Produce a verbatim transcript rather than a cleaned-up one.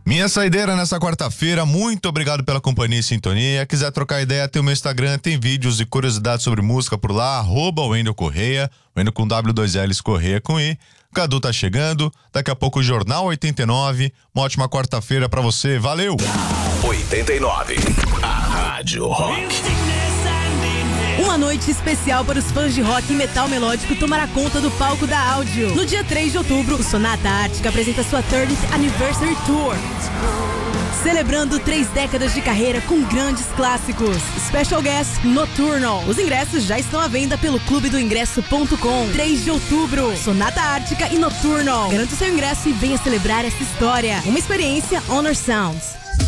Minha saideira nessa quarta-feira, muito obrigado pela companhia e sintonia. Quiser trocar ideia, tem o meu Instagram, tem vídeos e curiosidades sobre música por lá, arroba Wendel Correia, Wendel com W, dois L's, Correia com I. Cadu tá chegando, daqui a pouco o Jornal oitenta e nove, uma ótima quarta-feira pra você, valeu! oitenta e nove, a Rádio Rock. Uma noite especial para os fãs de rock e metal melódico tomará conta do palco da Áudio. No dia três de outubro, o Sonata Ártica apresenta sua thirtieth Anniversary Tour, celebrando três décadas de carreira com grandes clássicos. Special Guest Nocturnal. Os ingressos já estão à venda pelo clube do ingresso ponto com. três de outubro, Sonata Ártica e Nocturnal. Garanta o seu ingresso e venha celebrar essa história. Uma experiência Honor Sounds.